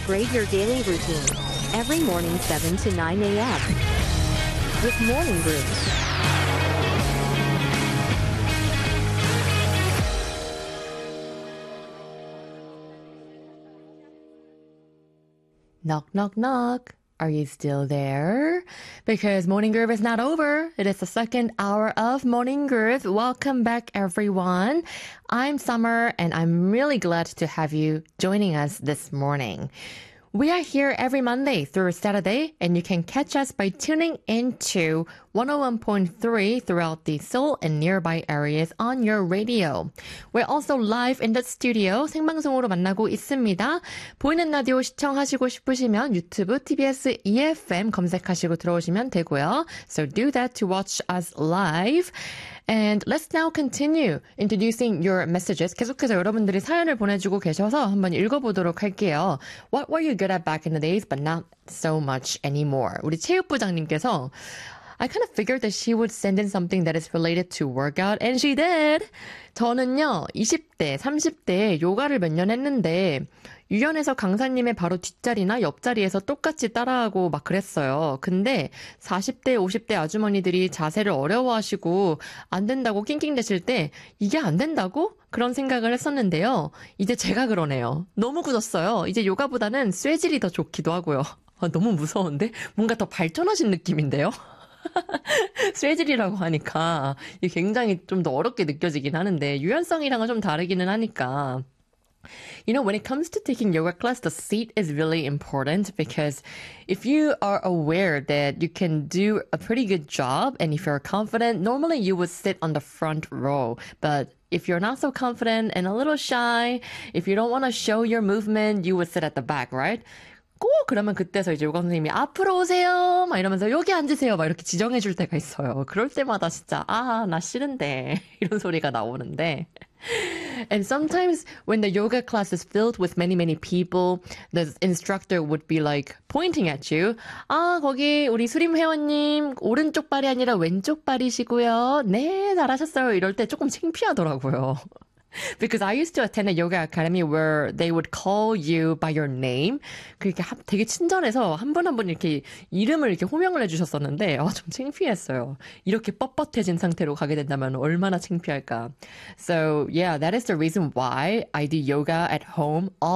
Create your daily routine every morning 7 to 9 a.m. with Morning Groove. Knock, knock, knock. Are you still there? Because Morning Groove is not over. It is the second hour of Morning Groove. Welcome back, everyone. I'm Summer, and I'm really glad to have you joining us this morning. We are here every Monday through Saturday, and you can catch us by tuning into 101.3 throughout the Seoul and nearby areas on your radio. We're also live in the studio, 생방송으로 만나고 있습니다. 보이는 라디오 시청하시고 싶으시면 유튜브 TBS EFM 검색하시고 들어오시면 되고요. So do that to watch us live. And let's now continue introducing your messages. 계속해서 여러분들이 사연을 보내주고 계셔서 한번 읽어보도록 할게요. What were you good at back in the days, but not so much anymore? 우리 체육부장님께서 I kind of figured that she would send in something that is related to workout, and she did. 저는요, 20대, 30대에 요가를 몇 년 했는데 유연해서 강사님의 바로 뒷자리나 옆자리에서 똑같이 따라하고 막 그랬어요. 근데 40대, 50대 아주머니들이 자세를 어려워하시고 안 된다고 낑낑대실 때 이게 안 된다고? 그런 생각을 했었는데요. 이제 제가 그러네요. 너무 굳었어요. 이제 요가보다는 쇠질이 더 좋기도 하고요. 너무 무서운데? 뭔가 더 발전하신 느낌인데요? 쇠질이라고 하니까 이게 굉장히 좀 더 어렵게 느껴지긴 하는데 유연성이랑은 좀 다르기는 하니까 You know, when it comes to taking yoga class, the seat is really important because if you are aware that you can do a pretty good job and if you're confident, normally you would sit on the front row. But if you're not so confident and a little shy, if you don't want to show your movement, you would sit at the back, right? 꼭 그러면 그때서 이제 요가 선생님이 앞으로 오세요 막 이러면서 여기 앉으세요 막 이렇게 지정해 줄 때가 있어요. 그럴 때마다 진짜 나 싫은데 이런 소리가 나오는데 And sometimes when the yoga class is filled with many, many people, the instructor would be like pointing at you. 거기 우리 수림 회원님 오른쪽 발이 아니라 왼쪽 발이시고요. 네, 잘하셨어요. 이럴 때 조금 창피하더라고요. Because I used to attend a yoga academy where they would call you by your name. 그렇게 되게 친절해서 한 분 한 분 이렇게 이름을 이렇게 호명을 해주셨었는데 좀 창피했어요. 이렇게 뻣뻣해진 상태로 가게 된다면 얼마나 창피할까. So yeah, that is the reason why I do yoga at home all